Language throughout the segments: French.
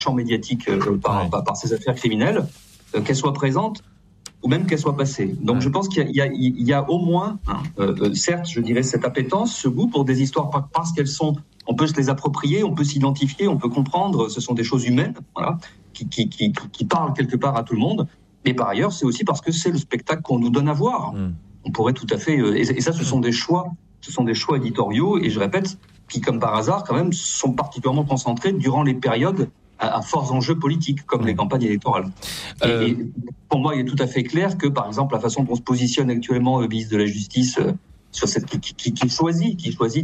champ médiatique par ces affaires criminelles, qu'elles soient présentes ou même qu'elles soient passées. Donc je pense qu'il y a au moins, certes, je dirais, cette appétence, ce goût pour des histoires parce qu'elles sont, on peut se les approprier, on peut s'identifier, on peut comprendre, ce sont des choses humaines, voilà, qui parlent quelque part à tout le monde. Mais par ailleurs, c'est aussi parce que c'est le spectacle qu'on nous donne à voir. On pourrait tout à fait, et ça, ce sont des choix éditoriaux, et je répète, qui, comme par hasard, quand même, sont particulièrement concentrés durant les périodes à forts enjeux politiques, comme les campagnes électorales. Et pour moi, il est tout à fait clair que, par exemple, la façon dont se positionne actuellement le ministre de la Justice sur cette qui choisit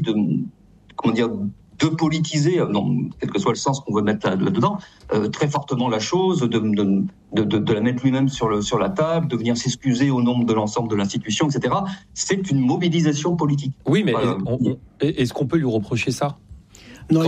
de politiser, quel que soit le sens qu'on veut mettre là-dedans, très fortement la chose, de la mettre lui-même sur la table, de venir s'excuser au nom de l'ensemble de l'institution, etc. C'est une mobilisation politique. Oui, mais est-ce qu'on peut lui reprocher ça ? Non,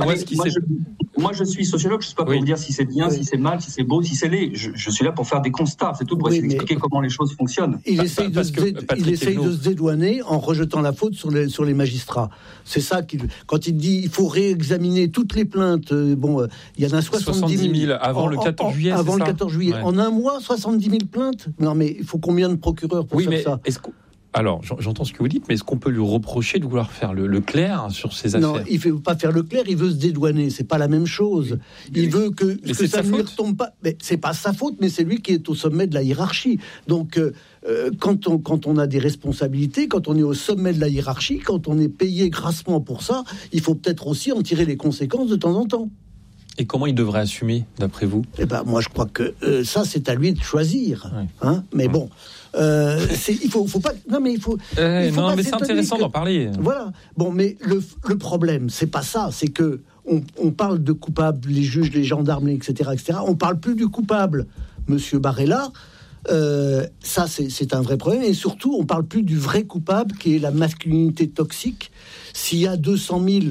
Moi, je suis sociologue, je ne sais pas pour vous dire si c'est bien, si c'est mal, si c'est beau, si c'est laid. Je suis là pour faire des constats, c'est tout, pour essayer d'expliquer comment les choses fonctionnent. Il essaye de se dédouaner en rejetant la faute sur les magistrats. C'est ça quand il dit il faut réexaminer toutes les plaintes. Il y en a 70 000 avant le 14 juillet. Avant le 14 juillet. Ouais. En un mois, 70 000 plaintes. Non, mais il faut combien de procureurs pour faire ça ? Alors, j'entends ce que vous dites, mais est-ce qu'on peut lui reprocher de vouloir faire le clair sur ces affaires ? Non, il ne veut pas faire le clair, il veut se dédouaner. C'est pas la même chose. Il veut que ça ne lui retombe pas. Mais c'est pas sa faute, mais c'est lui qui est au sommet de la hiérarchie. Donc, quand on a des responsabilités, quand on est au sommet de la hiérarchie, quand on est payé grassement pour ça, il faut peut-être aussi en tirer les conséquences de temps en temps. Et comment il devrait assumer, d'après vous ? Moi, je crois que ça, c'est à lui de choisir. Ouais. Mais bon... il faut pas. Non, mais il faut. Mais c'est intéressant d'en parler. Voilà. Bon, mais le problème, c'est pas ça. C'est que on parle de coupables, les juges, les gendarmes, etc., etc. On parle plus du coupable, Monsieur Barella. Ça, c'est un vrai problème. Et surtout, on parle plus du vrai coupable, qui est la masculinité toxique. S'il y a 200 000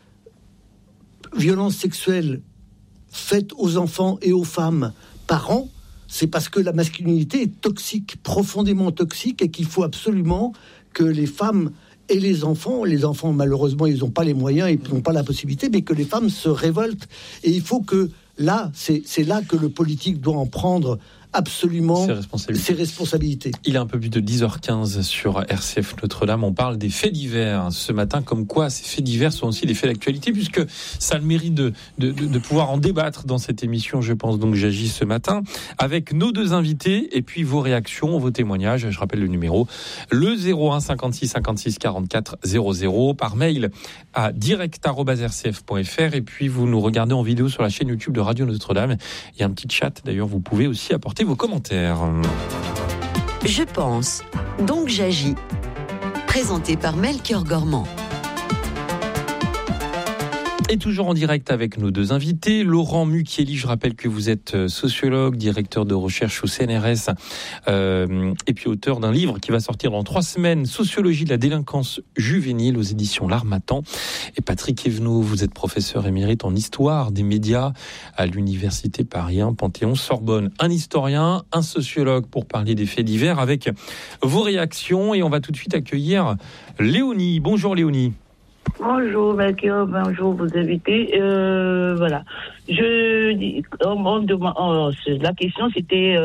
violences sexuelles faites aux enfants et aux femmes par an, c'est parce que la masculinité est toxique, profondément toxique, et qu'il faut absolument que les femmes et les enfants malheureusement ils n'ont pas les moyens, ils n'ont pas la possibilité, mais que les femmes se révoltent. Et il faut que là, c'est là que le politique doit en prendre absolument ses responsabilités. Il est un peu plus de 10h15 sur RCF Notre-Dame. On parle des faits divers ce matin, comme quoi ces faits divers sont aussi des faits d'actualité, puisque ça a le mérite de pouvoir en débattre dans cette émission, je pense. Donc j'agis ce matin avec nos deux invités et puis vos réactions, vos témoignages. Je rappelle le numéro, le 01 56 56 44 00, par mail à direct@rcf.fr, et puis vous nous regardez en vidéo sur la chaîne YouTube de Radio Notre-Dame. Il y a un petit chat, d'ailleurs, vous pouvez aussi apporter vos commentaires. Je pense, donc j'agis. Présenté par Melchior Gormand. Et toujours en direct avec nos deux invités, Laurent Mucchielli, je rappelle que vous êtes sociologue, directeur de recherche au CNRS, et puis auteur d'un livre qui va sortir dans 3 semaines, Sociologie de la délinquance juvénile aux éditions L'Harmattan. Et Patrick Evenot, vous êtes professeur émérite en histoire des médias à l'université Paris 1 Panthéon-Sorbonne. Un historien, un sociologue pour parler des faits divers avec vos réactions. Et on va tout de suite accueillir Léonie. Bonjour Léonie. Bonjour Melchior, bonjour vos invités. Voilà. La question c'était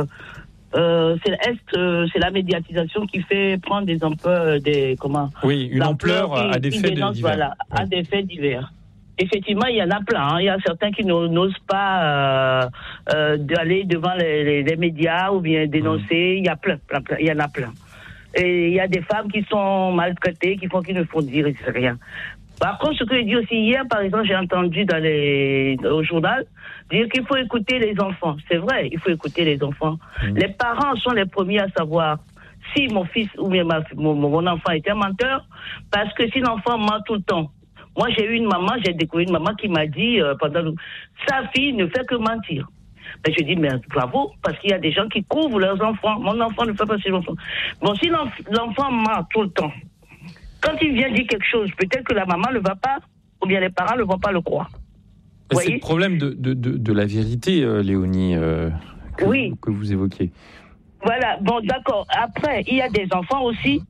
c'est la médiatisation qui fait prendre des ampleurs, une ampleur à des faits divers. Voilà, à des faits divers. Effectivement, il y en a plein. Il y a certains qui n'osent pas d'aller devant les médias ou bien dénoncer. Il y a plein. Il y en a plein. Et il y a des femmes qui sont maltraitées, qui ne font dire rien. Par contre, ce que je dis aussi hier, par exemple, j'ai entendu au journal dire qu'il faut écouter les enfants. C'est vrai, il faut écouter les enfants. Les parents sont les premiers à savoir si mon fils ou bien mon enfant est un menteur, parce que si l'enfant ment tout le temps. Moi, j'ai découvert une maman qui m'a dit sa fille ne fait que mentir. Ben, je dis, mais bravo, parce qu'il y a des gens qui couvrent leurs enfants. Mon enfant ne fait pas ses enfants. Bon, si l'enfant ment tout le temps, quand il vient dire quelque chose, peut-être que la maman ne va pas, ou bien les parents ne vont pas le croire. C'est le problème de la vérité, Léonie, que vous évoquez. Voilà, bon, d'accord. Après, il y a des enfants aussi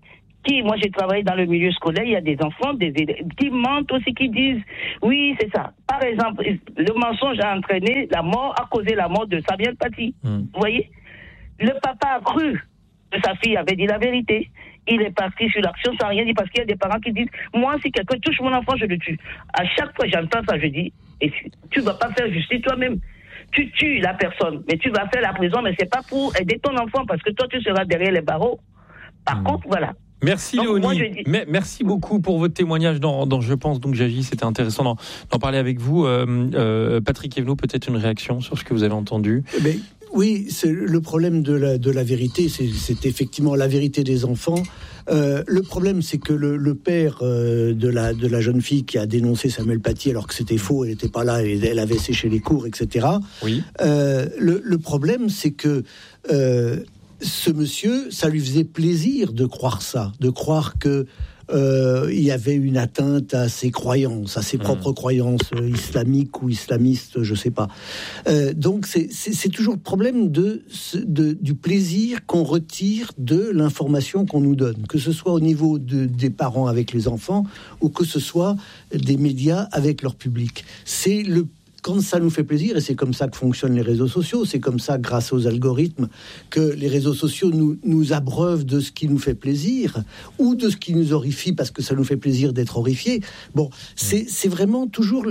Moi, j'ai travaillé dans le milieu scolaire, il y a des enfants, des élèves qui mentent aussi, qui disent, oui, c'est ça. Par exemple, le mensonge a entraîné la mort, a causé la mort de Samuel Paty. Vous voyez? Le papa a cru que sa fille avait dit la vérité. Il est parti sur l'action sans rien dire parce qu'il y a des parents qui disent, moi, si quelqu'un touche mon enfant, je le tue. À chaque fois, j'entends ça, je dis, et tu vas pas faire justice toi-même. Tu tues la personne, mais tu vas faire la prison, mais c'est pas pour aider ton enfant parce que toi, tu seras derrière les barreaux. Par contre, voilà. Merci Léonie. Merci beaucoup pour votre témoignage dans Je pense donc j'agis. C'était intéressant d'en parler avec vous. Patrick Evenot, peut-être une réaction sur ce que vous avez entendu. Mais oui, c'est le problème de la vérité. C'est effectivement la vérité des enfants. Le problème, c'est que le père de la jeune fille qui a dénoncé Samuel Paty alors que c'était faux, elle n'était pas là, elle avait séché les cours, etc. Oui. Le problème, c'est que ce monsieur, ça lui faisait plaisir de croire ça, de croire que il y avait une atteinte à ses croyances, à ses propres croyances islamiques ou islamistes, je sais pas. Donc c'est toujours le problème du plaisir qu'on retire de l'information qu'on nous donne, que ce soit au niveau des parents avec les enfants ou que ce soit des médias avec leur public. Quand ça nous fait plaisir, et c'est comme ça que fonctionnent les réseaux sociaux, c'est comme ça, grâce aux algorithmes, que les réseaux sociaux nous abreuvent de ce qui nous fait plaisir, ou de ce qui nous horrifie, parce que ça nous fait plaisir d'être horrifiés. Bon, c'est vraiment toujours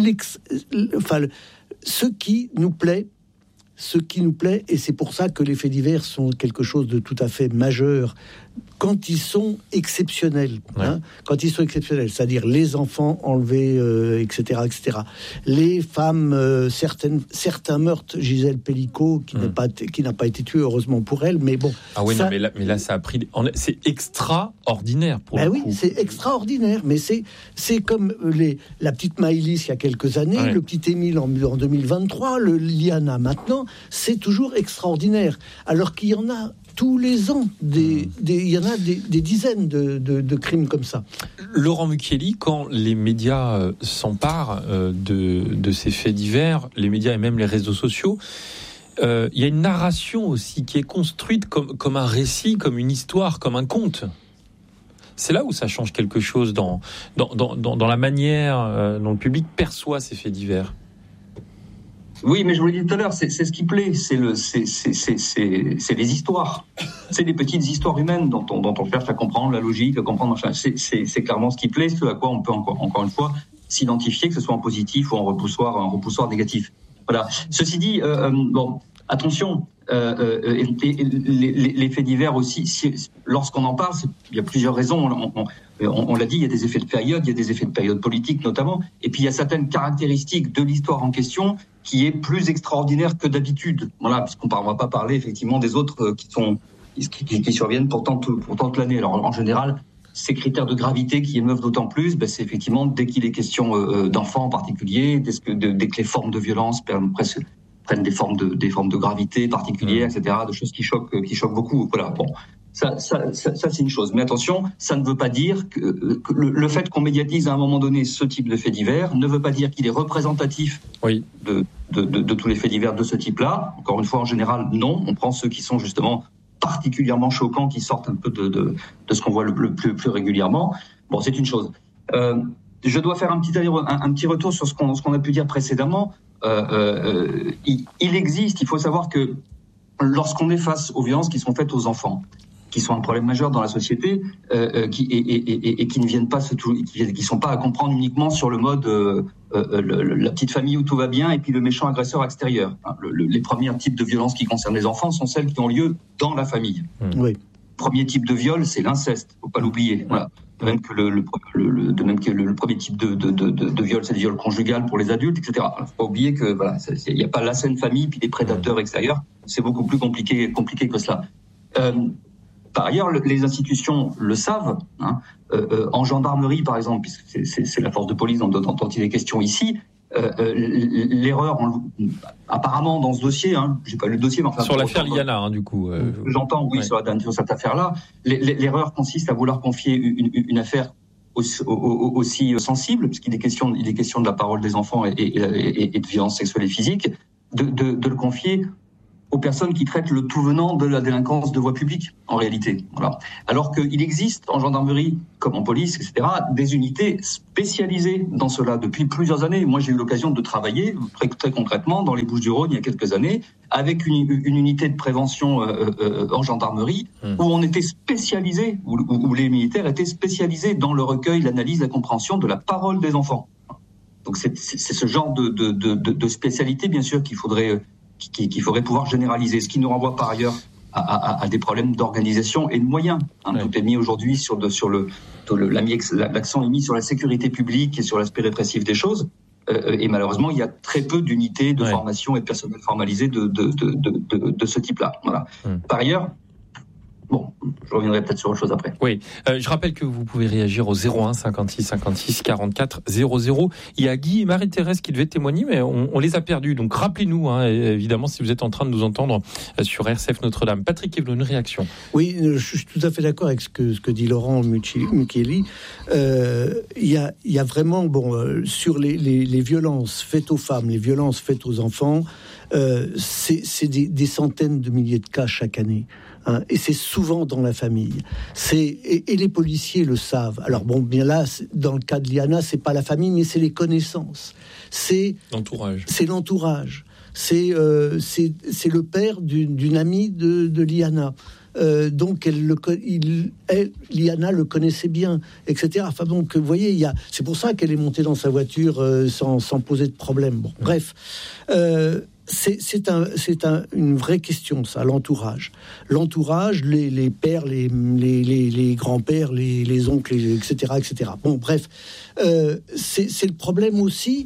ce qui nous plaît, et c'est pour ça que les faits divers sont quelque chose de tout à fait majeur, quand ils sont exceptionnels, quand ils sont exceptionnels, c'est-à-dire les enfants enlevés, etc., etc. Les femmes, certains meurtres, Gisèle Pellicot, qui n'a pas été tuée, heureusement pour elle, mais bon. Ah oui, mais là, ça a pris. C'est extraordinaire pour le coup. Oui, c'est extraordinaire, mais c'est comme la petite Maëlys il y a quelques années, le petit Émile en 2023, le Liana maintenant, c'est toujours extraordinaire, alors qu'il y en a tous les ans, il y en a des dizaines de crimes comme ça. Laurent Mucchielli, quand les médias s'emparent de ces faits divers, les médias et même les réseaux sociaux, il y a une narration aussi qui est construite comme un récit, comme une histoire, comme un conte. C'est là où ça change quelque chose dans la manière dont le public perçoit ces faits divers. Oui, mais je vous l'ai dit tout à l'heure, c'est ce qui plaît, c'est les histoires, c'est les petites histoires humaines dont on cherche à comprendre la logique, à comprendre. C'est clairement ce qui plaît, ce à quoi on peut encore une fois s'identifier, que ce soit en positif ou en repoussoir négatif. Voilà. Ceci dit, attention, les faits divers aussi. Lorsqu'on en parle, il y a plusieurs raisons. On l'a dit, il y a des effets de période, il y a des effets de période politique notamment, et puis il y a certaines caractéristiques de l'histoire en question qui est plus extraordinaire que d'habitude. Voilà, puisqu'on ne va pas parler effectivement des autres qui surviennent pourtant toute l'année. Alors en général, ces critères de gravité qui émeuvent d'autant plus, c'est effectivement dès qu'il est question d'enfants en particulier, dès que les formes de violence prennent des formes de gravité particulières, etc., de choses qui choquent beaucoup. Voilà, bon. Ça, c'est une chose. Mais attention, ça ne veut pas dire que le fait qu'on médiatise à un moment donné ce type de faits divers ne veut pas dire qu'il est représentatif de tous les faits divers de ce type-là. Encore une fois, en général, non. On prend ceux qui sont justement particulièrement choquants, qui sortent un peu de ce qu'on voit le plus régulièrement. Bon, c'est une chose. Je dois faire un petit retour sur ce qu'on a pu dire précédemment. Il existe, il faut savoir que lorsqu'on est face aux violences qui sont faites aux enfants, qui sont un problème majeur dans la société, qui ne viennent pas qui sont pas à comprendre uniquement sur le mode la petite famille où tout va bien et puis le méchant agresseur extérieur. Les premiers types de violences qui concernent les enfants sont celles qui ont lieu dans la famille. Oui. Le premier type de viol, c'est l'inceste, faut pas l'oublier. Voilà. De même que le premier type de viol, c'est le viol conjugal pour les adultes, etc. Il faut pas oublier que voilà, il n'y a pas la saine famille puis des prédateurs extérieurs. C'est beaucoup plus compliqué que cela. Par ailleurs, les institutions le savent. En gendarmerie, par exemple, puisque c'est la force de police dont il est question ici, l'erreur, apparemment dans ce dossier, j'ai pas lu le dossier, mais enfin sur l'affaire Liana, du coup. J'entends, oui, sur cette affaire-là, l'erreur consiste à vouloir confier une affaire aussi sensible, puisqu'il est question de la parole des enfants et de violences sexuelles et physiques, de le confier aux personnes qui traitent le tout venant de la délinquance de voie publique, en réalité. Voilà. Alors qu'il existe en gendarmerie, comme en police, etc., des unités spécialisées dans cela depuis plusieurs années. Moi, j'ai eu l'occasion de travailler très concrètement dans les Bouches-du-Rhône il y a quelques années, avec une unité de prévention en gendarmerie, où on était spécialisé, où les militaires étaient spécialisés dans le recueil, l'analyse, la compréhension de la parole des enfants. Donc c'est ce genre de spécialité, bien sûr, qu'il faudrait pouvoir généraliser, ce qui nous renvoie par ailleurs à des problèmes d'organisation et de moyens. Tout est mis aujourd'hui l'accent est mis sur la sécurité publique et sur l'aspect répressif des choses. Et malheureusement, il y a très peu d'unités de formation et de personnel formalisé de ce type-là. Voilà. Par ailleurs, bon, je reviendrai peut-être sur autre chose après. Oui, je rappelle que vous pouvez réagir au 01 56 56 44 00. Il y a Guy et Marie-Thérèse qui devaient témoigner, mais on les a perdus. Donc rappelez-nous, évidemment, si vous êtes en train de nous entendre sur RCF Notre-Dame. Patrick Evenot, une réaction. Oui, je suis tout à fait d'accord avec ce que dit Laurent Mucchielli. Il y a vraiment, sur les violences faites aux femmes, les violences faites aux enfants, c'est des centaines de milliers de cas chaque année. Et c'est souvent dans la famille. Et les policiers le savent. Alors bien là, dans le cas de Liana, c'est pas la famille, mais c'est les connaissances. C'est l'entourage. C'est l'entourage. C'est le père d'une amie de Liana. Donc Liana le connaissait bien, etc. Enfin donc, vous voyez, c'est pour ça qu'elle est montée dans sa voiture sans poser de problème. Bon, bref. C'est une vraie question, ça, l'entourage. L'entourage, les pères, les grands-pères, les oncles, etc., etc. Bon, bref, c'est le problème aussi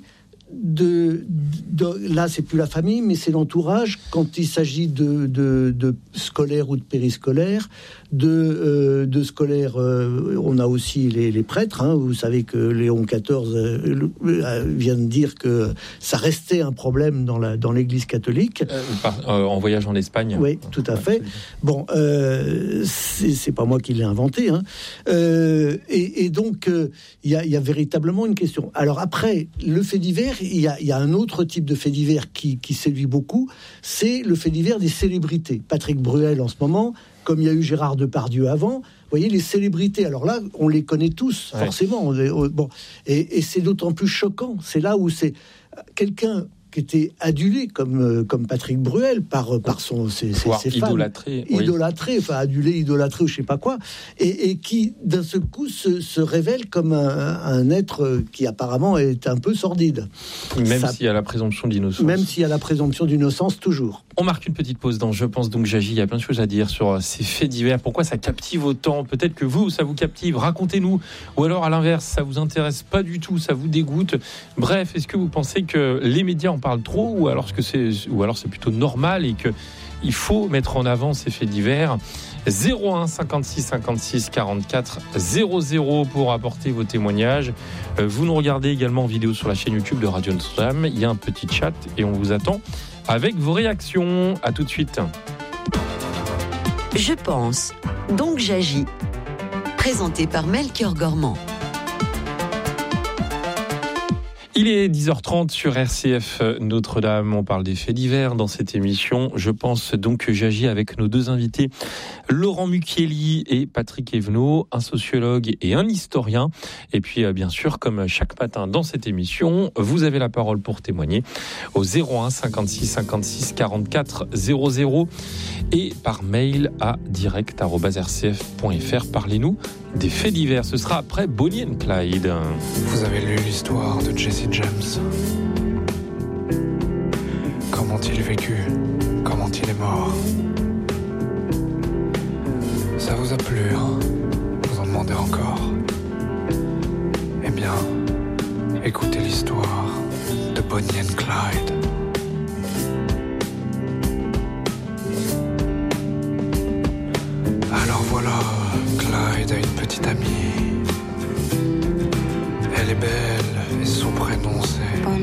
là, c'est plus la famille, mais c'est l'entourage quand il s'agit de scolaires ou de périscolaires, de scolaires. On a aussi les prêtres. Vous savez que Léon XIV vient de dire que ça restait un problème dans l'Église catholique. En voyage en Espagne. Oui, tout à fait. Bon, c'est pas moi qui l'ai inventé. Et donc, il y a véritablement une question. Alors après, le fait divers, il y a un autre type de fait divers qui séduit beaucoup, c'est le fait divers des célébrités. Patrick Bruel en ce moment, comme il y a eu Gérard Depardieu avant, vous voyez, les célébrités, alors là, on les connaît tous, forcément. Et c'est d'autant plus choquant. C'est là où c'est quelqu'un qui était adulé comme Patrick Bruel par ses fans, idolâtré, enfin adulé, idolâtré ou je sais pas quoi, et qui d'un seul coup se révèle comme un être qui apparemment est un peu sordide. Même s'il y a la présomption d'innocence. Même s'il y a la présomption d'innocence, toujours. On marque une petite pause dans Je pense donc j'agis. Il y a plein de choses à dire sur ces faits divers. Pourquoi ça captive autant? Peut-être que vous, ça vous captive. Racontez-nous. Ou alors, à l'inverse, ça vous intéresse pas du tout, ça vous dégoûte. Bref, est-ce que vous pensez que les médias en parlent trop, ou alors c'est plutôt normal et que il faut mettre en avant ces faits divers? 01 56 56 44 00 pour apporter vos témoignages. Vous nous regardez également en vidéo sur la chaîne YouTube de Radio Notre-Dame. Il y a un petit chat et on vous attend avec vos réactions. À tout de suite. Je pense, donc j'agis. Présenté par Melchior Gormand. Il est 10h30 sur RCF Notre-Dame. On parle des faits divers dans cette émission. Je pense donc que j'agis avec nos deux invités, Laurent Mucchielli et Patrick Evenot, un sociologue et un historien. Et puis, bien sûr, comme chaque matin dans cette émission, vous avez la parole pour témoigner au 01 56 56 44 00 et par mail à direct@rcf.fr. Parlez-nous des faits divers. Ce sera après Bonnie and Clyde. Vous avez lu l'histoire de Jesse James. Comment il vécu? Comment il est mort? Ça vous a plu, hein? Vous en demandez encore? Eh bien, écoutez l'histoire de Bonnie and Clyde. Alors voilà, Clyde a une petite amie. Elle est belle et son prénom c'est Bonnie.